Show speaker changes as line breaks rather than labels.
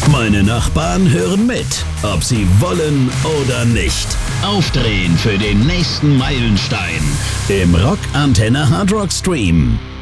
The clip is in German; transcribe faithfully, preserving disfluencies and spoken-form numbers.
Meine Nachbarn hören mit, ob sie wollen oder nicht. Aufdrehen für den nächsten Meilenstein im Rock Antenne Hard Rock Stream.